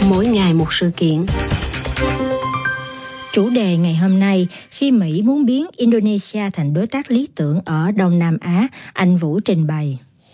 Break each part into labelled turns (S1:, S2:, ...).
S1: mỗi ngày một sự kiện.
S2: Chủ đề ngày hôm nay, khi Mỹ muốn biến Indonesia thành đối tác lý tưởng ở Đông Nam Á, anh Vũ trình bày.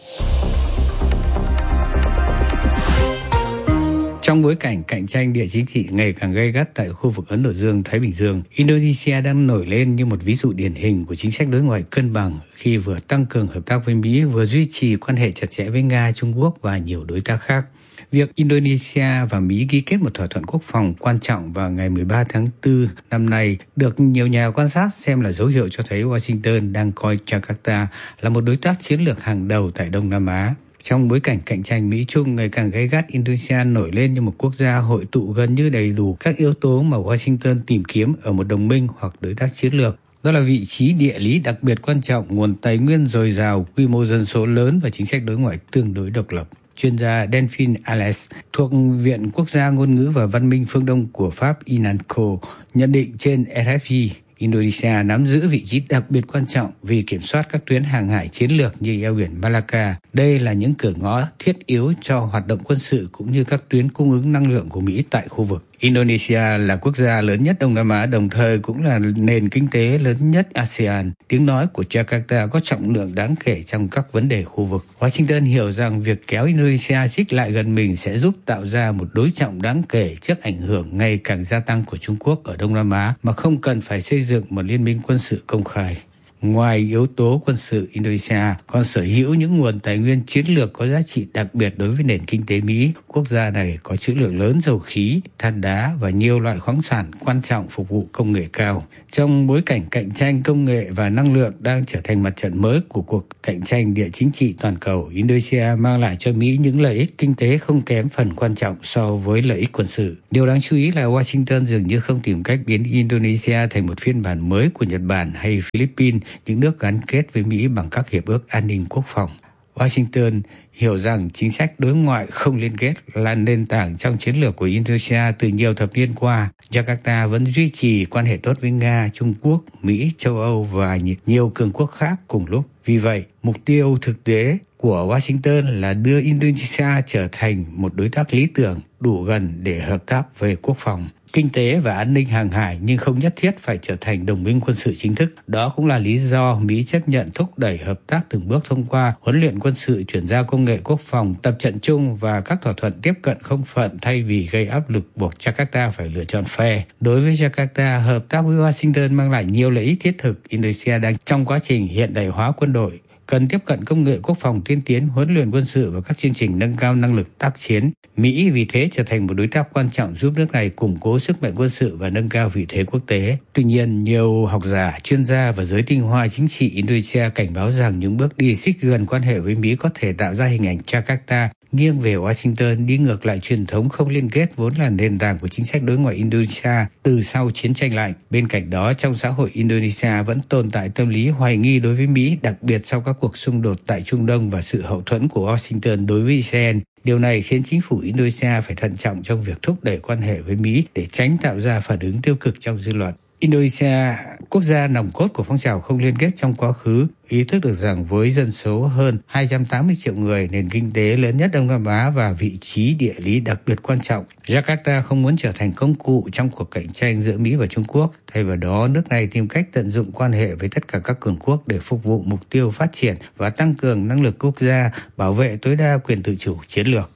S3: Trong bối cảnh cạnh tranh địa chính trị ngày càng gay gắt tại khu vực Ấn Độ Dương-Thái Bình Dương, Indonesia đang nổi lên như một ví dụ điển hình của chính sách đối ngoại cân bằng khi vừa tăng cường hợp tác với Mỹ, vừa duy trì quan hệ chặt chẽ với Nga, Trung Quốc và nhiều đối tác khác. Việc Indonesia và Mỹ ký kết một thỏa thuận quốc phòng quan trọng vào ngày 13 tháng 4 năm nay được nhiều nhà quan sát xem là dấu hiệu cho thấy Washington đang coi Jakarta là một đối tác chiến lược hàng đầu tại Đông Nam Á. Trong bối cảnh cạnh tranh Mỹ-Trung ngày càng gay gắt, Indonesia nổi lên như một quốc gia hội tụ gần như đầy đủ các yếu tố mà Washington tìm kiếm ở một đồng minh hoặc đối tác chiến lược. Đó là vị trí địa lý đặc biệt quan trọng, nguồn tài nguyên dồi dào, quy mô dân số lớn và chính sách đối ngoại tương đối độc lập. Chuyên gia Delphine Alès thuộc Viện Quốc gia Ngôn ngữ và Văn minh phương Đông của Pháp INANCO nhận định trên RFI, Indonesia nắm giữ vị trí đặc biệt quan trọng vì kiểm soát các tuyến hàng hải chiến lược như eo biển Malacca. Đây là những cửa ngõ thiết yếu cho hoạt động quân sự cũng như các tuyến cung ứng năng lượng của Mỹ tại khu vực. Indonesia là quốc gia lớn nhất Đông Nam Á, đồng thời cũng là nền kinh tế lớn nhất ASEAN. Tiếng nói của Jakarta có trọng lượng đáng kể trong các vấn đề khu vực. Washington hiểu rằng việc kéo Indonesia xích lại gần mình sẽ giúp tạo ra một đối trọng đáng kể trước ảnh hưởng ngày càng gia tăng của Trung Quốc ở Đông Nam Á mà không cần phải xây dựng một liên minh quân sự công khai. Ngoài yếu tố quân sự, Indonesia còn sở hữu những nguồn tài nguyên chiến lược có giá trị đặc biệt đối với nền kinh tế Mỹ. Quốc gia này có trữ lượng lớn dầu khí, than đá và nhiều loại khoáng sản quan trọng phục vụ công nghệ cao. Trong bối cảnh cạnh tranh công nghệ và năng lượng đang trở thành mặt trận mới của cuộc cạnh tranh địa chính trị toàn cầu, Indonesia mang lại cho Mỹ những lợi ích kinh tế không kém phần quan trọng so với lợi ích quân sự. Điều đáng chú ý là Washington dường như không tìm cách biến Indonesia thành một phiên bản mới của Nhật Bản hay Philippines, những nước gắn kết với Mỹ bằng các hiệp ước an ninh quốc phòng. Washington hiểu rằng chính sách đối ngoại không liên kết là nền tảng trong chiến lược của Indonesia từ nhiều thập niên qua. Jakarta vẫn duy trì quan hệ tốt với Nga, Trung Quốc, Mỹ, châu Âu và nhiều cường quốc khác cùng lúc. Vì vậy, mục tiêu thực tế của Washington là đưa Indonesia trở thành một đối tác lý tưởng đủ gần để hợp tác về quốc phòng, kinh tế và an ninh hàng hải, nhưng không nhất thiết phải trở thành đồng minh quân sự chính thức. Đó cũng là lý do Mỹ chấp nhận thúc đẩy hợp tác từng bước thông qua huấn luyện quân sự, chuyển giao công nghệ quốc phòng, tập trận chung và các thỏa thuận tiếp cận không phận thay vì gây áp lực buộc Jakarta phải lựa chọn phe. Đối với Jakarta, hợp tác với Washington mang lại nhiều lợi ích thiết thực. Indonesia đang trong quá trình hiện đại hóa quân đội, cần tiếp cận công nghệ quốc phòng tiên tiến, huấn luyện quân sự và các chương trình nâng cao năng lực tác chiến. Mỹ vì thế trở thành một đối tác quan trọng giúp nước này củng cố sức mạnh quân sự và nâng cao vị thế quốc tế. Tuy nhiên, nhiều học giả, chuyên gia và giới tinh hoa chính trị Indonesia cảnh báo rằng những bước đi xích gần quan hệ với Mỹ có thể tạo ra hình ảnh Jakarta nghiêng về Washington, đi ngược lại truyền thống không liên kết vốn là nền tảng của chính sách đối ngoại Indonesia từ sau chiến tranh lạnh. Bên cạnh đó, trong xã hội Indonesia vẫn tồn tại tâm lý hoài nghi đối với Mỹ, đặc biệt sau các cuộc xung đột tại Trung Đông và sự hậu thuẫn của Washington đối với Israel. Điều này khiến chính phủ Indonesia phải thận trọng trong việc thúc đẩy quan hệ với Mỹ để tránh tạo ra phản ứng tiêu cực trong dư luận. Indonesia, quốc gia nòng cốt của phong trào không liên kết trong quá khứ, ý thức được rằng với dân số hơn 280 triệu người, nền kinh tế lớn nhất Đông Nam Á và vị trí địa lý đặc biệt quan trọng, Jakarta không muốn trở thành công cụ trong cuộc cạnh tranh giữa Mỹ và Trung Quốc. Thay vào đó, nước này tìm cách tận dụng quan hệ với tất cả các cường quốc để phục vụ mục tiêu phát triển và tăng cường năng lực quốc gia, bảo vệ tối đa quyền tự chủ chiến lược.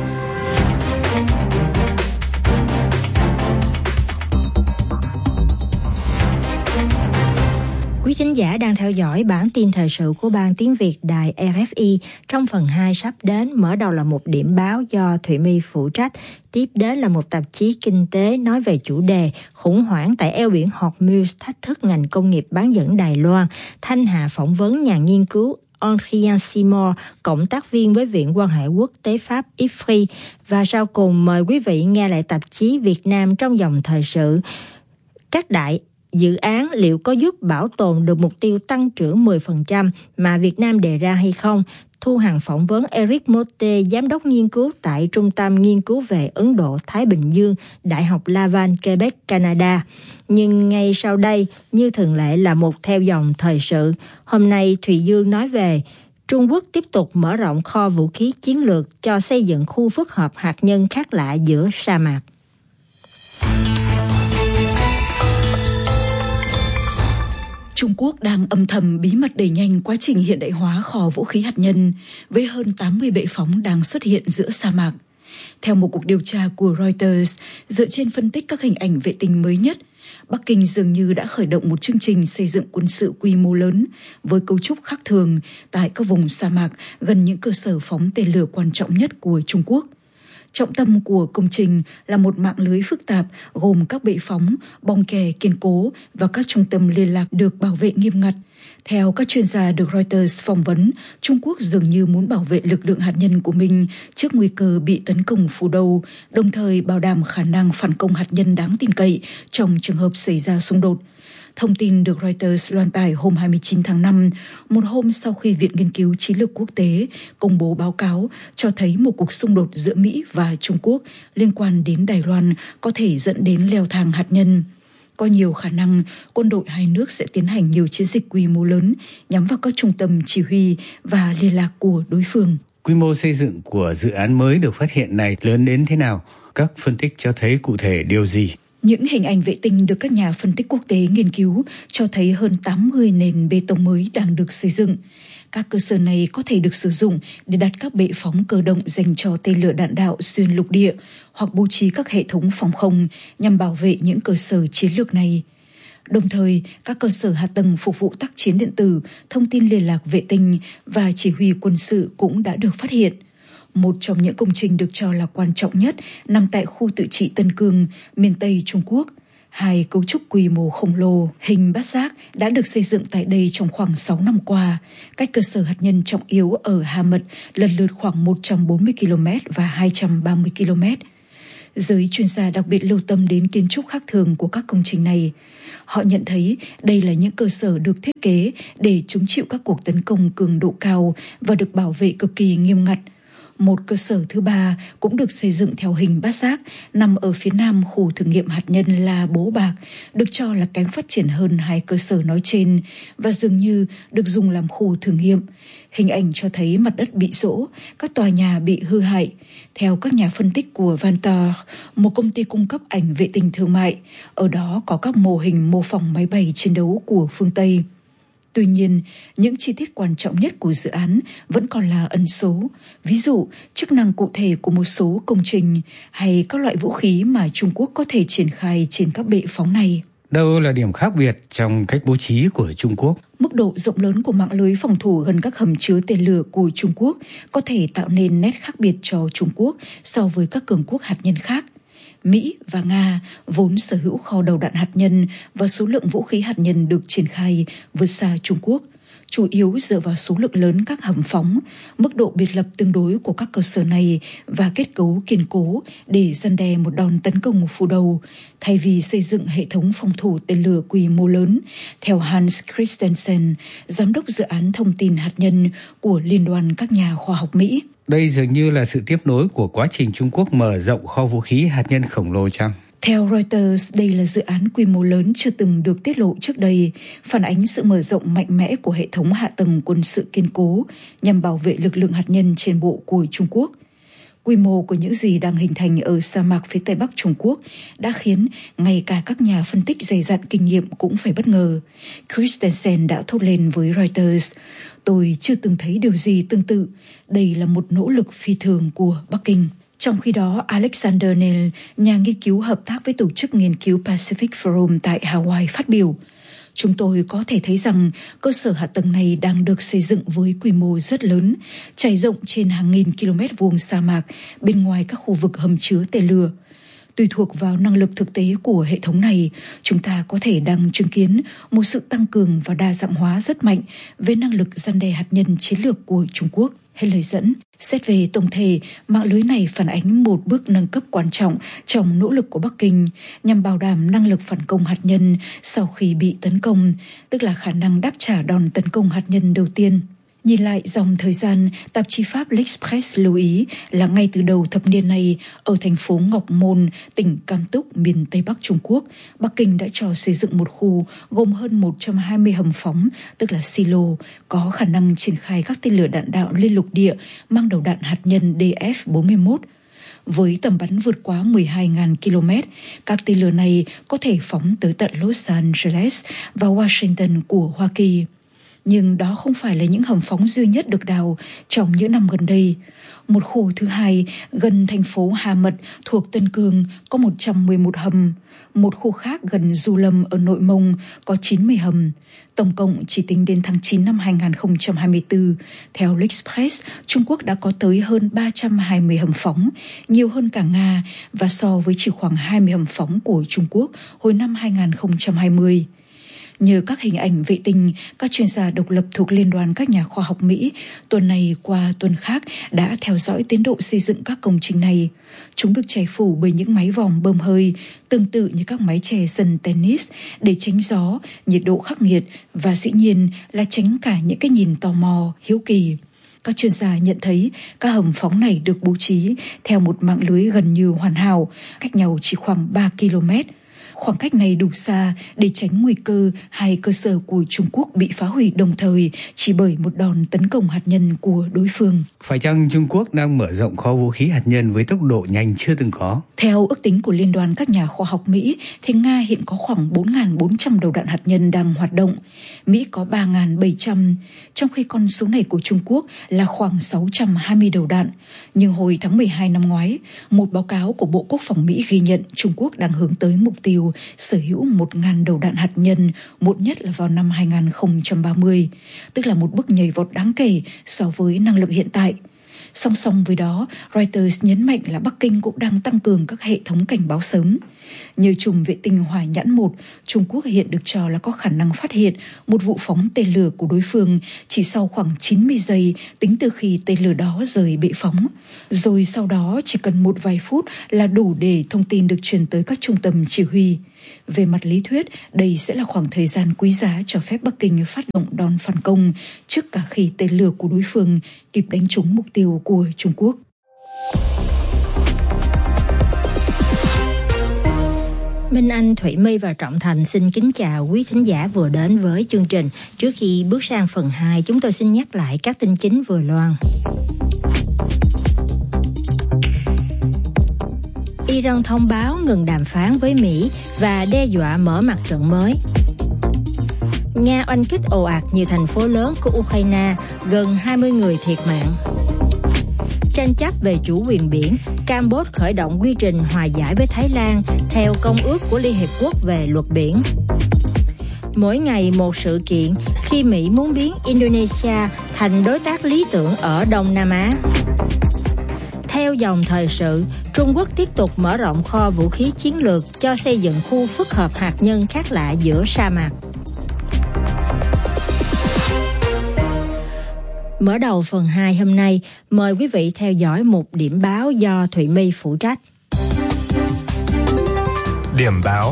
S2: Quý thính giả đang theo dõi bản tin thời sự của Ban Tiếng Việt Đài RFI. Trong phần 2 sắp đến, mở đầu là một điểm báo do Thụy My phụ trách. Tiếp đến là một tạp chí kinh tế nói về chủ đề khủng hoảng tại eo biển Hormuz thách thức ngành công nghiệp bán dẫn Đài Loan. Thanh Hà phỏng vấn nhà nghiên cứu Adrien Simon, cộng tác viên với Viện quan hệ quốc tế Pháp IFRI. Và sau cùng mời quý vị nghe lại tạp chí Việt Nam trong dòng thời sự. Các đại dự án liệu có giúp bảo tồn được mục tiêu tăng trưởng 10% mà Việt Nam đề ra hay không? Thu Hằng phỏng vấn Eric Motte, giám đốc nghiên cứu tại Trung tâm Nghiên cứu về Ấn Độ-Thái Bình Dương, Đại học Laval, Quebec, Canada. Nhưng ngay sau đây, như thường lệ là một theo dòng thời sự. Hôm nay Thùy Dương nói về Trung Quốc tiếp tục mở rộng kho vũ khí chiến lược cho xây dựng khu phức hợp hạt nhân khác lạ giữa sa mạc.
S1: Trung Quốc đang âm thầm bí mật đẩy nhanh quá trình hiện đại hóa kho vũ khí hạt nhân với hơn 80 bệ phóng đang xuất hiện giữa sa mạc. Theo một cuộc điều tra của Reuters, dựa trên phân tích các hình ảnh vệ tinh mới nhất, Bắc Kinh dường như đã khởi động một chương trình xây dựng quân sự quy mô lớn với cấu trúc khác thường tại các vùng sa mạc gần những cơ sở phóng tên lửa quan trọng nhất của Trung Quốc. Trọng tâm của công trình là một mạng lưới phức tạp gồm các bệ phóng, bong kè kiên cố và các trung tâm liên lạc được bảo vệ nghiêm ngặt. Theo các chuyên gia được Reuters phỏng vấn, Trung Quốc dường như muốn bảo vệ lực lượng hạt nhân của mình trước nguy cơ bị tấn công phủ đầu, đồng thời bảo đảm khả năng phản công hạt nhân đáng tin cậy trong trường hợp xảy ra xung đột. Thông tin được Reuters loan tải hôm 29 tháng 5, một hôm sau khi Viện Nghiên cứu Chiến lược Quốc tế công bố báo cáo cho thấy một cuộc xung đột giữa Mỹ và Trung Quốc liên quan đến Đài Loan có thể dẫn đến leo thang hạt nhân. Có nhiều khả năng quân đội hai nước sẽ tiến hành nhiều chiến dịch quy mô lớn nhắm vào các trung tâm chỉ huy và liên lạc của đối phương.
S3: Quy mô xây dựng của dự án mới được phát hiện này lớn đến thế nào? Các phân tích cho thấy cụ thể điều gì?
S1: Những hình ảnh vệ tinh được các nhà phân tích quốc tế nghiên cứu cho thấy hơn 80 nền bê tông mới đang được xây dựng. Các cơ sở này có thể được sử dụng để đặt các bệ phóng cơ động dành cho tên lửa đạn đạo xuyên lục địa hoặc bố trí các hệ thống phòng không nhằm bảo vệ những cơ sở chiến lược này. Đồng thời, các cơ sở hạ tầng phục vụ tác chiến điện tử, thông tin liên lạc vệ tinh và chỉ huy quân sự cũng đã được phát hiện. Một trong những công trình được cho là quan trọng nhất nằm tại khu tự trị Tân Cương, miền Tây Trung Quốc. Hai cấu trúc quy mô khổng lồ hình bát giác đã được xây dựng tại đây trong khoảng 6 năm qua, cách cơ sở hạt nhân trọng yếu ở Hà Mật lần lượt khoảng 140 km và 230 km. Giới chuyên gia đặc biệt lưu tâm đến kiến trúc khác thường của các công trình này. Họ nhận thấy đây là những cơ sở được thiết kế để chống chịu các cuộc tấn công cường độ cao và được bảo vệ cực kỳ nghiêm ngặt. Một cơ sở thứ ba cũng được xây dựng theo hình bát giác nằm ở phía nam khu thử nghiệm hạt nhân La Bố Bạc, được cho là kém phát triển hơn hai cơ sở nói trên và dường như được dùng làm khu thử nghiệm. Hình ảnh cho thấy mặt đất bị rỗ, các tòa nhà bị hư hại. Theo các nhà phân tích của Vantor, một công ty cung cấp ảnh vệ tinh thương mại, ở đó có các mô hình mô phỏng máy bay chiến đấu của phương Tây. Tuy nhiên, những chi tiết quan trọng nhất của dự án vẫn còn là ẩn số, ví dụ chức năng cụ thể của một số công trình hay các loại vũ khí mà Trung Quốc có thể triển khai trên các bệ phóng này.
S3: Đâu là điểm khác biệt trong cách bố trí của Trung Quốc?
S1: Mức độ rộng lớn của mạng lưới phòng thủ gần các hầm chứa tên lửa của Trung Quốc có thể tạo nên nét khác biệt cho Trung Quốc so với các cường quốc hạt nhân khác. Mỹ và Nga vốn sở hữu kho đầu đạn hạt nhân và số lượng vũ khí hạt nhân được triển khai vượt xa Trung Quốc, chủ yếu dựa vào số lượng lớn các hầm phóng, mức độ biệt lập tương đối của các cơ sở này và kết cấu kiên cố để răn đe một đòn tấn công phủ đầu, thay vì xây dựng hệ thống phòng thủ tên lửa quy mô lớn, theo Hans Christensen, giám đốc dự án thông tin hạt nhân của Liên đoàn các nhà khoa học Mỹ.
S3: Đây dường như là sự tiếp nối của quá trình Trung Quốc mở rộng kho vũ khí hạt nhân khổng lồ chăng?
S1: Theo Reuters, đây là dự án quy mô lớn chưa từng được tiết lộ trước đây, phản ánh sự mở rộng mạnh mẽ của hệ thống hạ tầng quân sự kiên cố nhằm bảo vệ lực lượng hạt nhân trên bộ của Trung Quốc. Quy mô của những gì đang hình thành ở sa mạc phía Tây Bắc Trung Quốc đã khiến ngay cả các nhà phân tích dày dặn kinh nghiệm cũng phải bất ngờ. Christensen đã thốt lên với Reuters: "Tôi chưa từng thấy điều gì tương tự. Đây là một nỗ lực phi thường của Bắc Kinh." Trong khi đó, Alexander Neil, nhà nghiên cứu hợp tác với tổ chức nghiên cứu Pacific Forum tại Hawaii phát biểu: "Chúng tôi có thể thấy rằng cơ sở hạ tầng này đang được xây dựng với quy mô rất lớn, trải rộng trên hàng nghìn km vuông sa mạc bên ngoài các khu vực hầm chứa tên lửa. Tùy thuộc vào năng lực thực tế của hệ thống này, chúng ta có thể đang chứng kiến một sự tăng cường và đa dạng hóa rất mạnh về năng lực răn đe hạt nhân chiến lược của Trung Quốc." Hết lời dẫn, xét về tổng thể, mạng lưới này phản ánh một bước nâng cấp quan trọng trong nỗ lực của Bắc Kinh nhằm bảo đảm năng lực phản công hạt nhân sau khi bị tấn công, tức là khả năng đáp trả đòn tấn công hạt nhân đầu tiên. Nhìn lại dòng thời gian, tạp chí Pháp L'Express lưu ý là ngay từ đầu thập niên này, ở thành phố Ngọc Môn, tỉnh Cam Túc, miền Tây Bắc Trung Quốc, Bắc Kinh đã cho xây dựng một khu gồm hơn 120 hầm phóng, tức là silo, có khả năng triển khai các tên lửa đạn đạo liên lục địa mang đầu đạn hạt nhân DF-41. Với tầm bắn vượt quá 12.000 km, các tên lửa này có thể phóng tới tận Los Angeles và Washington của Hoa Kỳ. Nhưng đó không phải là những hầm phóng duy nhất được đào trong những năm gần đây. Một khu thứ hai gần thành phố Hà Mật thuộc Tân Cương có 111 hầm. Một khu khác gần Du Lâm ở Nội Mông có 90 hầm. Tổng cộng chỉ tính đến tháng 9 năm 2024, theo L'Express, Trung Quốc đã có tới hơn 320 hầm phóng, nhiều hơn cả Nga, và so với chỉ khoảng 20 hầm phóng của Trung Quốc hồi năm 2020. Nhờ các hình ảnh vệ tinh, các chuyên gia độc lập thuộc Liên đoàn các nhà khoa học Mỹ tuần này qua tuần khác đã theo dõi tiến độ xây dựng các công trình này. Chúng được che phủ bởi những máy vòm bơm hơi, tương tự như các mái chè sân tennis để tránh gió, nhiệt độ khắc nghiệt và dĩ nhiên là tránh cả những cái nhìn tò mò, hiếu kỳ. Các chuyên gia nhận thấy các hầm phóng này được bố trí theo một mạng lưới gần như hoàn hảo, cách nhau chỉ khoảng 3 km. Khoảng cách này đủ xa để tránh nguy cơ hai cơ sở của Trung Quốc bị phá hủy đồng thời chỉ bởi một đòn tấn công hạt nhân của đối phương.
S3: Phải chăng Trung Quốc đang mở rộng kho vũ khí hạt nhân với tốc độ nhanh chưa từng có?
S1: Theo ước tính của Liên đoàn các nhà khoa học Mỹ, thì Nga hiện có khoảng 4.400 đầu đạn hạt nhân đang hoạt động. Mỹ có 3.700, trong khi con số này của Trung Quốc là khoảng 620 đầu đạn. Nhưng hồi tháng 12 năm ngoái, một báo cáo của Bộ Quốc phòng Mỹ ghi nhận Trung Quốc đang hướng tới mục tiêu sở hữu 1.000 đầu đạn hạt nhân, muộn nhất là vào năm 2030, tức là một bước nhảy vọt đáng kể so với năng lực hiện tại. Song song với đó, Reuters nhấn mạnh là Bắc Kinh cũng đang tăng cường các hệ thống cảnh báo sớm. Nhờ chùm vệ tinh Hỏa Nhãn 1, Trung Quốc hiện được cho là có khả năng phát hiện một vụ phóng tên lửa của đối phương chỉ sau khoảng 90 giây tính từ khi tên lửa đó rời bệ phóng. Rồi sau đó chỉ cần một vài phút là đủ để thông tin được truyền tới các trung tâm chỉ huy. Về mặt lý thuyết, đây sẽ là khoảng thời gian quý giá cho phép Bắc Kinh phát động đòn phản công trước cả khi tên lửa của đối phương kịp đánh trúng mục tiêu của Trung Quốc.
S2: Minh Anh, Thủy My và Trọng Thành xin kính chào quý thính giả vừa đến với chương trình. Trước khi bước sang phần 2, chúng tôi xin nhắc lại các tin chính vừa loan. Iran thông báo ngừng đàm phán với Mỹ và đe dọa mở mặt trận mới. Nga oanh kích ồ ạt nhiều thành phố lớn của Ukraine, gần 20 người thiệt mạng. Tranh chấp về chủ quyền biển, Campuchia khởi động quy trình hòa giải với Thái Lan theo Công ước của Liên Hiệp Quốc về luật biển. Mỗi ngày một sự kiện khi Mỹ muốn biến Indonesia thành đối tác lý tưởng ở Đông Nam Á. Theo dòng thời sự, Trung Quốc tiếp tục mở rộng kho vũ khí chiến lược cho xây dựng khu phức hợp hạt nhân khác lạ giữa sa mạc. Mở đầu phần 2 hôm nay, mời quý vị theo dõi một điểm báo do Thụy My phụ trách.
S4: Điểm báo.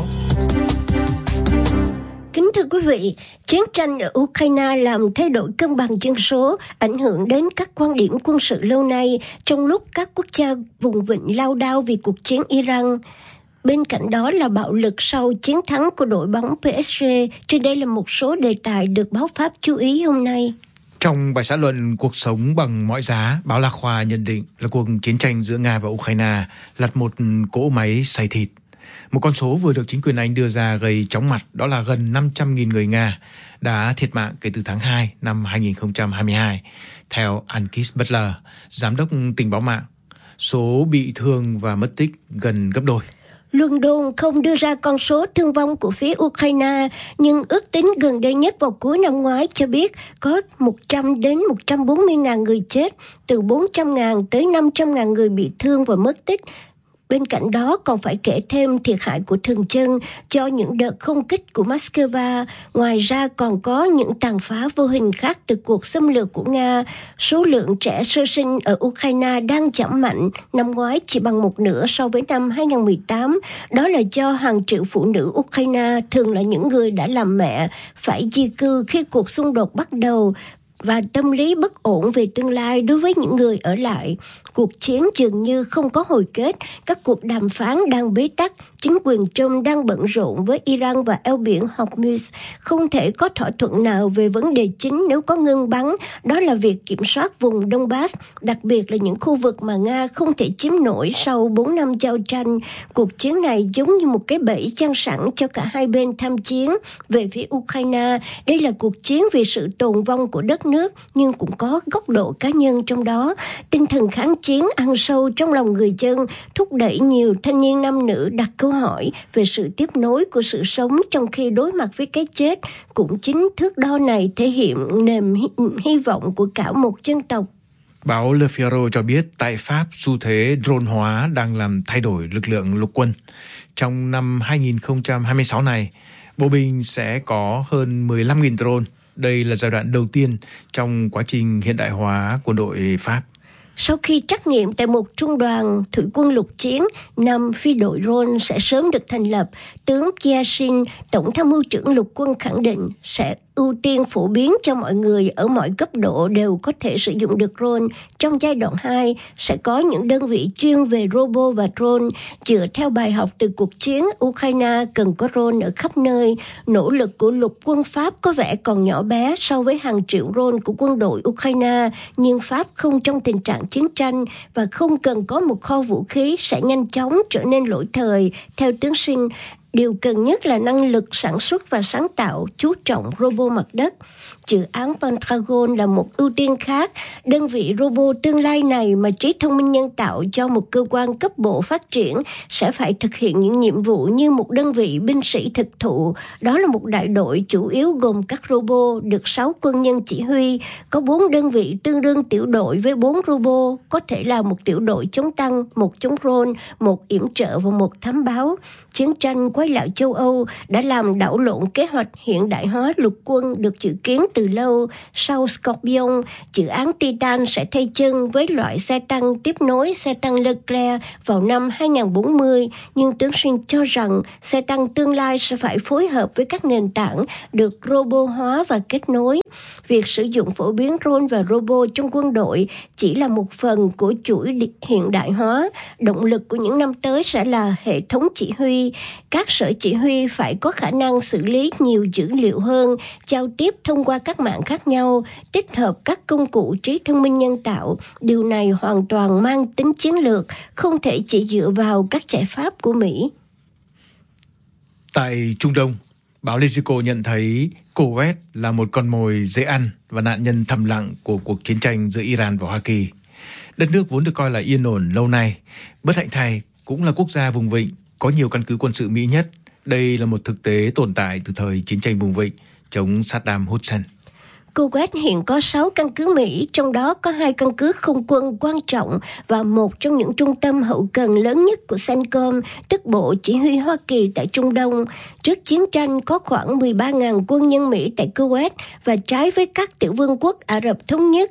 S5: Kính thưa quý vị, chiến tranh ở Ukraine làm thay đổi cân bằng dân số, ảnh hưởng đến các quan điểm quân sự lâu nay trong lúc các quốc gia vùng vịnh lao đao vì cuộc chiến Iran. Bên cạnh đó là bạo lực sau chiến thắng của đội bóng PSG. Trên đây là một số đề tài được báo Pháp chú ý hôm nay.
S4: Trong bài xã luận Cuộc sống bằng mọi giá, báo La Khoa nhận định là cuộc chiến tranh giữa Nga và Ukraine lật một cỗ máy xay thịt. Một con số vừa được chính quyền Anh đưa ra gây chóng mặt, đó là gần 500.000 người Nga đã thiệt mạng kể từ tháng 2 năm 2022. Theo Ankis Butler, giám đốc tình báo mạng, số bị thương và mất tích gần gấp đôi.
S5: London không đưa ra con số thương vong của phía Ukraine, nhưng ước tính gần đây nhất vào cuối năm ngoái cho biết có 100 đến 140.000 người chết, từ 400.000 tới 500.000 người bị thương và mất tích. Bên cạnh đó còn phải kể thêm thiệt hại của thường dân cho những đợt không kích của Moscow. Ngoài ra còn có những tàn phá vô hình khác từ cuộc xâm lược của Nga. Số lượng trẻ sơ sinh ở Ukraine đang giảm mạnh, năm ngoái chỉ bằng một nửa so với năm 2018. Đó là do hàng triệu phụ nữ Ukraine, thường là những người đã làm mẹ, phải di cư khi cuộc xung đột bắt đầu. và tâm lý bất ổn về tương lai đối với những người ở lại. Cuộc chiến dường như không có hồi kết, các cuộc đàm phán đang bế tắc, chính quyền Trump đang bận rộn với Iran và eo biển Hormuz. Không thể có thỏa thuận nào về vấn đề chính nếu có ngưng bắn, đó là việc kiểm soát vùng Donbass, đặc biệt là những khu vực mà Nga không thể chiếm nổi sau 4 năm giao tranh. Cuộc chiến này giống như một cái bẫy chăn sẵn cho cả hai bên tham chiến. Về phía Ukraine, đây là cuộc chiến vì sự tồn vong của đất nước, nhưng cũng có góc độ cá nhân trong đó. Tinh thần kháng chiến ăn sâu trong lòng người dân, thúc đẩy nhiều thanh niên nam nữ đặt câu hỏi về sự tiếp nối của sự sống trong khi đối mặt với cái chết. Cũng chính thước đo này thể hiện niềm hy vọng của cả một dân tộc.
S4: Báo Le Figaro cho biết tại Pháp, xu thế drone hóa đang làm thay đổi lực lượng lục quân. Trong năm 2026 này, bộ binh sẽ có hơn 15.000 drone. Đây là giai đoạn đầu tiên trong quá trình hiện đại hóa quân đội Pháp.
S5: Sau khi trắc nghiệm tại một trung đoàn thủy quân lục chiến, 5 phi đội drone sẽ sớm được thành lập. Tướng Yashin, Tổng tham mưu trưởng lục quân khẳng định sẽ ưu tiên phổ biến cho mọi người ở mọi cấp độ đều có thể sử dụng được drone. Trong giai đoạn 2, sẽ có những đơn vị chuyên về robot và drone. Dựa theo bài học từ cuộc chiến, Ukraine cần có drone ở khắp nơi. Nỗ lực của lục quân Pháp có vẻ còn nhỏ bé so với hàng triệu drone của quân đội Ukraine, nhưng Pháp không trong tình trạng chiến tranh và không cần có một kho vũ khí sẽ nhanh chóng trở nên lỗi thời. Theo tướng Sinh, điều cần nhất là năng lực sản xuất và sáng tạo, chú trọng robot mặt đất. Dự án Pentagon là một ưu tiên khác. Đơn vị robot tương lai này mà trí thông minh nhân tạo cho một cơ quan cấp bộ phát triển sẽ phải thực hiện những nhiệm vụ như một đơn vị binh sĩ thực thụ. Đó là một đại đội chủ yếu gồm các robot được 6 quân nhân chỉ huy. Có 4 đơn vị tương đương tiểu đội với 4 robot, có thể là một tiểu đội chống tăng, một chống drone, một yểm trợ và một thám báo. Chiến tranh quay lại châu Âu đã làm đảo lộn kế hoạch hiện đại hóa lục quân được dự kiến từ lâu. Sau Scorpion, dự án Titan sẽ thay chân với loại xe tăng tiếp nối xe tăng Leclerc vào năm 2040, nhưng tướng Sinh cho rằng xe tăng tương lai sẽ phải phối hợp với các nền tảng được robot hóa và kết nối. Việc sử dụng phổ biến drone và robot trong quân đội chỉ là một phần của chuỗi hiện đại hóa. Động lực của những năm tới sẽ là hệ thống chỉ huy. Các sở chỉ huy phải có khả năng xử lý nhiều dữ liệu hơn, giao tiếp thông qua các mạng khác nhau, tích hợp các công cụ trí thông minh nhân tạo. Điều này hoàn toàn mang tính chiến lược, không thể chỉ dựa vào các giải pháp của Mỹ.
S4: Tại Trung Đông, báo Lezico nhận thấy Kuwait là một con mồi dễ ăn và nạn nhân thầm lặng của cuộc chiến tranh giữa Iran và Hoa Kỳ. Đất nước vốn được coi là yên ổn lâu nay, bất hạnh thay cũng là quốc gia vùng vịnh có nhiều căn cứ quân sự Mỹ nhất. Đây là một thực tế tồn tại từ thời chiến tranh vùng vịnh chống Saddam Hussein.
S5: Kuwait hiện có 6 căn cứ Mỹ, trong đó có 2 căn cứ không quân quan trọng và một trong những trung tâm hậu cần lớn nhất của CENTCOM, tức Bộ Chỉ huy Hoa Kỳ tại Trung Đông. Trước chiến tranh có khoảng 13.000 quân nhân Mỹ tại Kuwait và trái với các tiểu vương quốc Ả Rập Thống Nhất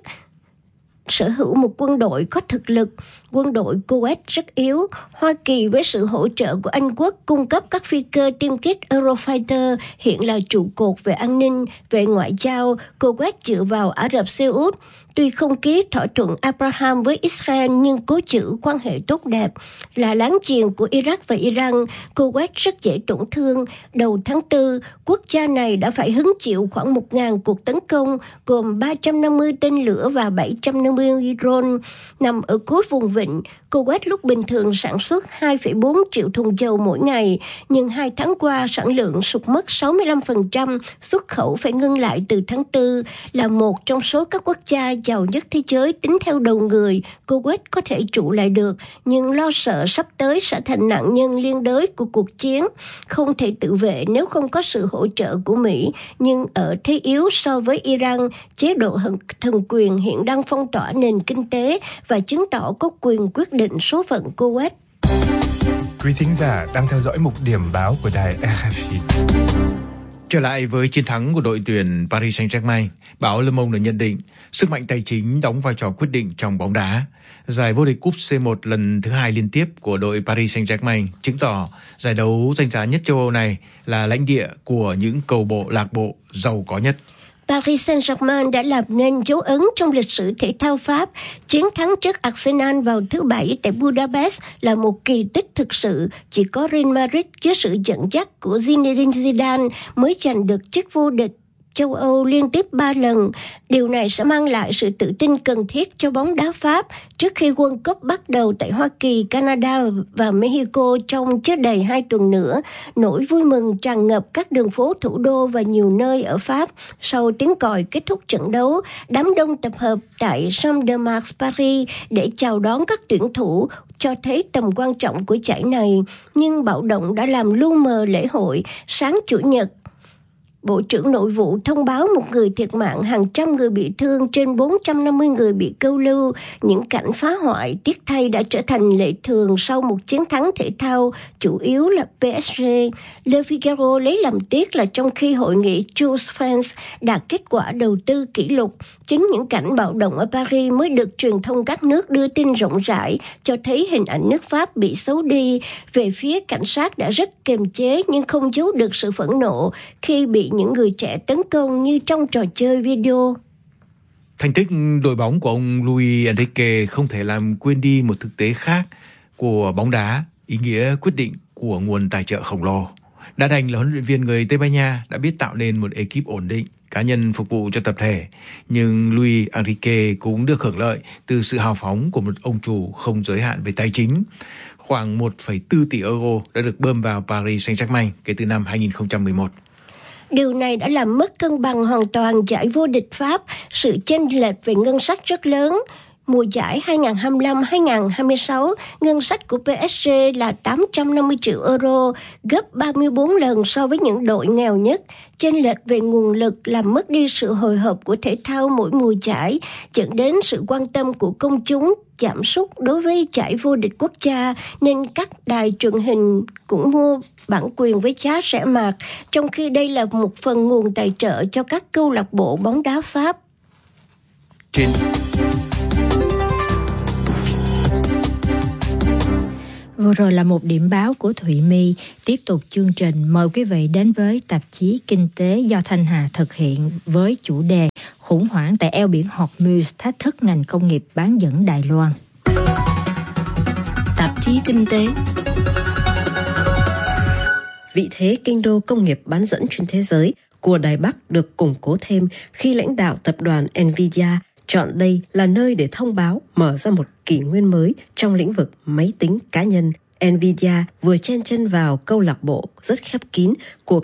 S5: sở hữu một quân đội có thực lực. Quân đội Kuwait rất yếu. Hoa Kỳ với sự hỗ trợ của Anh Quốc cung cấp các phi cơ tiêm kích Eurofighter hiện là trụ cột về an ninh, về ngoại giao. Kuwait dựa vào Ả Rập Xê Út. Tuy không ký thỏa thuận Abraham với Israel nhưng cố giữ quan hệ tốt đẹp. Là láng giềng của Iraq và Iran, Kuwait rất dễ tổn thương. Đầu tháng 4, quốc gia này đã phải hứng chịu khoảng 1.000 cuộc tấn công, gồm 350 tên lửa và 750 drone. Nằm ở cuối vùng vịnh, Kuwait lúc bình thường sản xuất 2,4 triệu thùng dầu mỗi ngày, nhưng 2 tháng qua sản lượng sụt mất 65%, xuất khẩu phải ngưng lại từ tháng 4. Là một trong số các quốc gia giàu nhất thế giới tính theo đầu người, Kuwait có thể trụ lại được, nhưng lo sợ sắp tới sẽ thành nạn nhân liên đới của cuộc chiến. Không thể tự vệ nếu không có sự hỗ trợ của Mỹ, nhưng ở thế yếu so với Iran, chế độ thần quyền hiện đang phong tỏa nền kinh tế và chứng tỏ có quyền quyết định số phận Kuwait.
S6: Quý thính giả đang theo dõi mục điểm báo của đài RFI.
S4: Trở lại với chiến thắng của đội tuyển Paris Saint-Germain, báo Le Monde nhận định sức mạnh tài chính đóng vai trò quyết định trong bóng đá. Giải vô địch cúp C1 lần thứ 2 liên tiếp của đội Paris Saint-Germain chứng tỏ giải đấu danh giá nhất châu Âu này là lãnh địa của những câu lạc bộ giàu có nhất.
S5: Paris Saint-Germain đã làm nên dấu ấn trong lịch sử thể thao Pháp. Chiến thắng trước Arsenal vào thứ Bảy tại Budapest là một kỳ tích thực sự. Chỉ có Real Madrid dưới sự dẫn dắt của Zinedine Zidane mới giành được chức vô địch châu Âu liên tiếp 3 lần. Điều này sẽ mang lại sự tự tin cần thiết cho bóng đá Pháp trước khi World Cup bắt đầu tại Hoa Kỳ, Canada và Mexico trong chưa đầy 2 tuần nữa. Nỗi vui mừng tràn ngập các đường phố thủ đô và nhiều nơi ở Pháp. Sau tiếng còi kết thúc trận đấu, đám đông tập hợp tại Champ de Mars, Paris để chào đón các tuyển thủ, cho thấy tầm quan trọng của giải này. Nhưng bạo động đã làm lu mờ lễ hội. Sáng Chủ nhật, Bộ trưởng Nội vụ thông báo một người thiệt mạng, hàng trăm người bị thương, trên 450 người bị câu lưu. Những cảnh phá hoại tiếc thay đã trở thành lệ thường sau một chiến thắng thể thao, chủ yếu là PSG. Le Figaro lấy làm tiếc là trong khi hội nghị Choose France đạt kết quả đầu tư kỷ lục, chính những cảnh bạo động ở Paris mới được truyền thông các nước đưa tin rộng rãi, cho thấy hình ảnh nước Pháp bị xấu đi. Về phía cảnh sát đã rất kiềm chế nhưng không giấu được sự phẫn nộ khi bị những người trẻ tấn công như trong trò chơi video.
S4: Thành tích đội bóng của ông Luis Enrique không thể làm quên đi một thực tế khác của bóng đá, ý nghĩa quyết định của nguồn tài trợ khổng lồ. Đã đành là huấn luyện viên người Tây Ban Nha đã biết tạo nên một ekip ổn định, cá nhân phục vụ cho tập thể, nhưng Luis Enrique cũng được hưởng lợi từ sự hào phóng của một ông chủ không giới hạn về tài chính. Khoảng 1,4 tỷ euro đã được bơm vào Paris Saint-Germain kể từ năm 2011.
S5: Điều này đã làm mất cân bằng hoàn toàn giải vô địch Pháp, sự chênh lệch về ngân sách rất lớn. Mùa giải 2025-2026, ngân sách của PSG là 850 triệu euro, gấp 34 lần so với những đội nghèo nhất. Chênh lệch về nguồn lực làm mất đi sự hồi hộp của thể thao mỗi mùa giải, dẫn đến sự quan tâm của công chúng giảm sút đối với giải vô địch quốc gia, nên các đài truyền hình cũng mua bản quyền với giá rẻ mạt, trong khi đây là một phần nguồn tài trợ cho các câu lạc bộ bóng đá Pháp.
S2: Vừa rồi là một điểm báo của Thụy My. Tiếp tục chương trình, mời quý vị đến với tạp chí Kinh tế do Thanh Hà thực hiện với chủ đề Khủng hoảng tại eo biển Hormuz thách thức ngành công nghiệp bán dẫn Đài Loan.
S7: Tạp chí Kinh tế. Vị thế kinh đô công nghiệp bán dẫn trên thế giới của Đài Bắc được củng cố thêm khi lãnh đạo tập đoàn Nvidia chọn đây là nơi để thông báo mở ra một kỷ nguyên mới trong lĩnh vực máy tính cá nhân. Nvidia vừa chen chân vào câu lạc bộ rất khép kín của